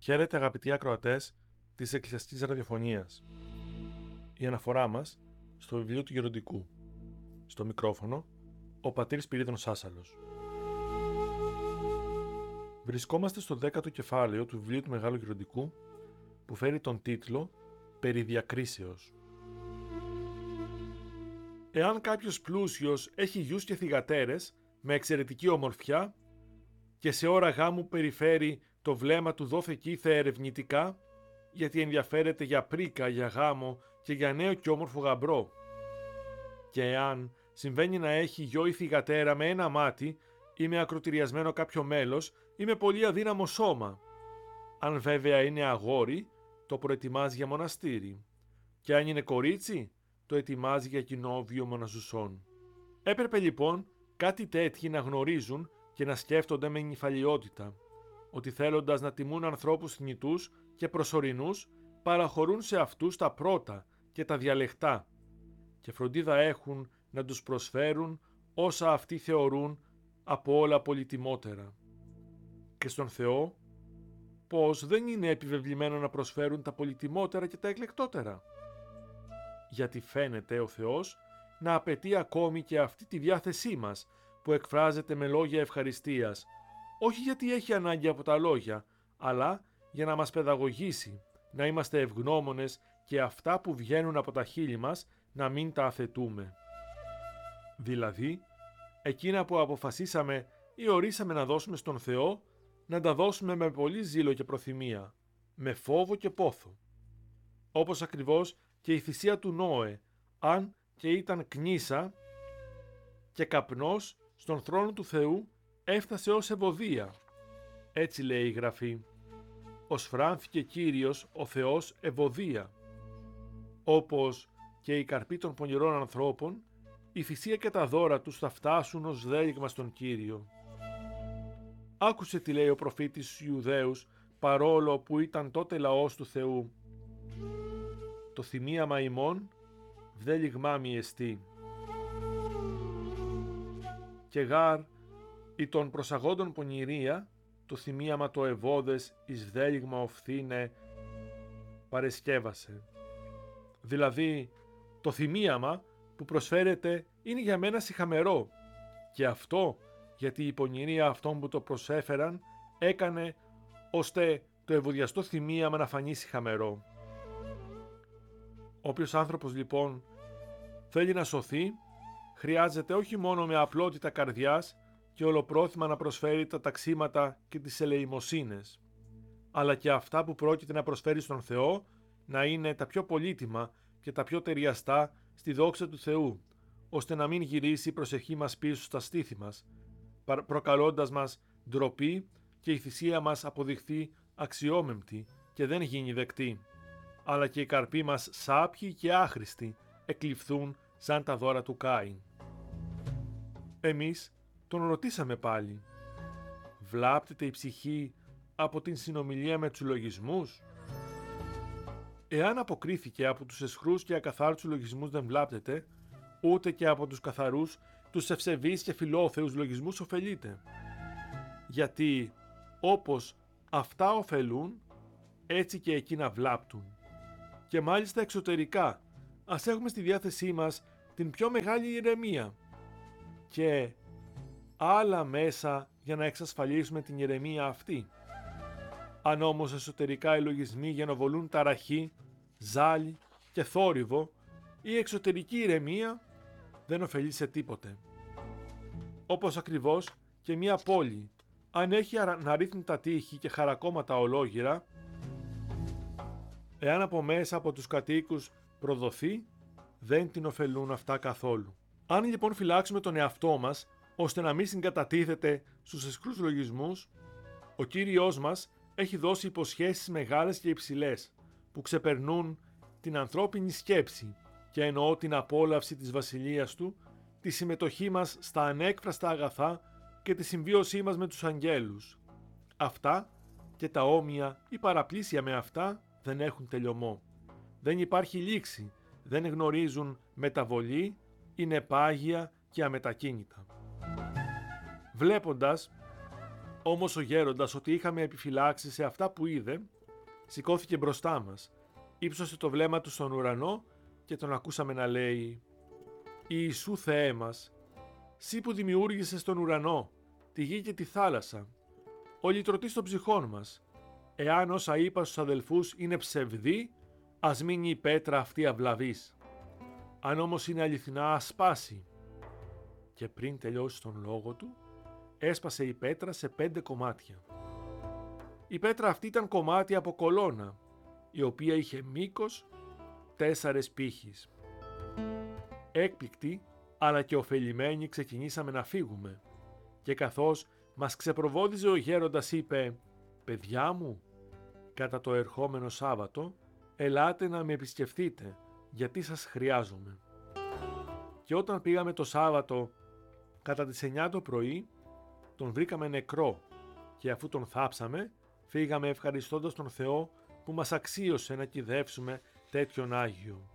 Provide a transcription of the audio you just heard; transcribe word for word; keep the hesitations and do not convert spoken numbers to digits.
Χαίρετε αγαπητοί ακροατές της Εκκλησιαστικής Ραδιοφωνίας. Η αναφορά μας στο βιβλίο του Γεροντικού. Στο μικρόφωνο, ο πατήρ Σπυρίδων Σάσαλος. Βρισκόμαστε στο δέκατο κεφάλαιο του βιβλίου του Μεγάλου Γεροντικού, που φέρει τον τίτλο «Περί διακρίσεως». Εάν κάποιος πλούσιος έχει γιους και θυγατέρες με εξαιρετική ομορφιά και σε ώρα γάμου περιφέρει το βλέμμα του δόθε κήθε ερευνητικά, γιατί ενδιαφέρεται για πρίκα, για γάμο και για νέο και όμορφο γαμπρό. Και εάν συμβαίνει να έχει γιο ή θυγατέρα με ένα μάτι ή με ακροτηριασμένο κάποιο μέλος ή με πολύ αδύναμο σώμα, αν βέβαια είναι αγόρι, το προετοιμάζει για μοναστήρι, και αν είναι κορίτσι, το ετοιμάζει για κοινόβιο μοναζουσών. Έπρεπε λοιπόν κάτι τέτοιοι να γνωρίζουν και να σκέφτονται με νυφαλιότητα, ότι θέλοντας να τιμούν ανθρώπους θνητούς και προσωρινούς, παραχωρούν σε αυτούς τα πρώτα και τα διαλεχτά και φροντίδα έχουν να τους προσφέρουν όσα αυτοί θεωρούν από όλα πολυτιμότερα. Και στον Θεό, πως δεν είναι επιβεβλημένο να προσφέρουν τα πολυτιμότερα και τα εκλεκτότερα. Γιατί φαίνεται ο Θεός να απαιτεί ακόμη και αυτή τη διάθεσή μας που εκφράζεται με λόγια ευχαριστίας, όχι γιατί έχει ανάγκη από τα λόγια, αλλά για να μας παιδαγωγήσει, να είμαστε ευγνώμονες και αυτά που βγαίνουν από τα χείλη μας να μην τα αθετούμε. Δηλαδή, εκείνα που αποφασίσαμε ή ορίσαμε να δώσουμε στον Θεό, να τα δώσουμε με πολύ ζήλο και προθυμία, με φόβο και πόθο. Όπως ακριβώς και η θυσία του Νόε, αν και ήταν κνήσα και καπνός στον θρόνο του Θεού, έφτασε ως ευωδία. Έτσι λέει η Γραφή. Ως φράνθηκε Κύριος ο Θεός ευωδία. Όπως και η καρπή των πονηρών ανθρώπων, η θυσία και τα δώρα τους θα φτάσουν ως δέλυγμα στον Κύριο. Άκουσε τι λέει ο προφήτης στους Ιουδαίους, παρόλο που ήταν τότε λαός του Θεού. Το θυμίαμα ημών δέλυγμά μη εστί. Και γάρ ή των προσαγόντων πονηρία, το θυμίαμα το ευώδες εις δέλυγμα οφθήνε παρεσκεύασε. Δηλαδή, το θυμίαμα που προσφέρεται είναι για μένα σιχαμερό, και αυτό γιατί η πονηρία αυτών που το προσέφεραν έκανε ώστε το ευωδιαστό θυμίαμα να φανεί σιχαμερό. Όποιος άνθρωπος λοιπόν θέλει να σωθεί, χρειάζεται όχι μόνο με απλότητα καρδιάς και ολοπρόθυμα να προσφέρει τα ταξίματα και τις ελεημοσύνες, αλλά και αυτά που πρόκειται να προσφέρει στον Θεό να είναι τα πιο πολύτιμα και τα πιο ταιριαστά στη δόξα του Θεού, ώστε να μην γυρίσει η προσευχή μας πίσω στα στήθη μας, προκαλώντας μας ντροπή και η θυσία μας αποδειχθεί αξιόμεμπτη και δεν γίνει δεκτή, αλλά και οι καρποί μας σάπιοι και άχρηστοι εκλειφθούν σαν τα δώρα του Κάιν. Εμείς τον ρωτήσαμε πάλι, βλάπτεται η ψυχή από την συνομιλία με τους λογισμούς? Εάν αποκρίθηκε από τους αισχρούς και ακαθάρτους λογισμούς δεν βλάπτεται, ούτε και από τους καθαρούς, τους ευσεβείς και φιλόθεους λογισμούς ωφελείται. Γιατί όπως αυτά ωφελούν, έτσι και εκείνα βλάπτουν. Και μάλιστα εξωτερικά, ας έχουμε στη διάθεσή μας την πιο μεγάλη ηρεμία και άλλα μέσα για να εξασφαλίσουμε την ηρεμία αυτή. Αν όμως εσωτερικά οι λογισμοί γενοβολούν ταραχή, ζάλι και θόρυβο, η εξωτερική ηρεμία δεν ωφελεί σε τίποτε. Όπως ακριβώς και μια πόλη, αν έχει αναρρύθμιτα τείχη και χαρακόμματα ολόγυρα, εάν από μέσα από τους κατοίκους προδοθεί, δεν την ωφελούν αυτά καθόλου. Αν λοιπόν φυλάξουμε τον εαυτό μας, ώστε να μην συγκατατίθεται στους αισχρούς λογισμούς, ο Κύριος μας έχει δώσει υποσχέσεις μεγάλες και υψηλές, που ξεπερνούν την ανθρώπινη σκέψη, και εννοώ την απόλαυση της βασιλείας του, τη συμμετοχή μας στα ανέκφραστα αγαθά και τη συμβίωσή μας με τους αγγέλους. Αυτά και τα όμοια ή παραπλήσια με αυτά δεν έχουν τελειωμό. Δεν υπάρχει λήξη, δεν γνωρίζουν μεταβολή, είναι πάγια και αμετακίνητα. Βλέποντας Όμως ο γέροντας, ότι είχαμε επιφυλάξει σε αυτά που είδε, σηκώθηκε μπροστά μας, ύψωσε το βλέμμα του στον ουρανό και τον ακούσαμε να λέει: «Ιησού Θεέ μας, Συ που δημιούργησες τον ουρανό, τη γη και τη θάλασσα, ο λυτρωτής των ψυχών μας, εάν όσα είπα στους αδελφούς είναι ψευδή, ας μείνει η πέτρα αυτή αυλαβής. Αν όμως είναι αληθινά, ας σπάσει». Και πριν τελειώσει τον λόγο του, έσπασε η πέτρα σε πέντε κομμάτια. Η πέτρα αυτή ήταν κομμάτι από κολόνα, η οποία είχε μήκος τέσσαρες πύχης. Έκπληκτοι, αλλά και ωφελημένοι ξεκινήσαμε να φύγουμε, και καθώς μας ξεπροβόδιζε ο γέροντας είπε: «Παιδιά μου, κατά το ερχόμενο Σάββατο, ελάτε να με επισκεφθείτε, γιατί σας χρειάζομαι». Και όταν πήγαμε το Σάββατο, κατά τις εννιά το πρωί, τον βρήκαμε νεκρό, και αφού τον θάψαμε, φύγαμε ευχαριστώντας τον Θεό που μας αξίωσε να κυδεύσουμε τέτοιον Άγιο.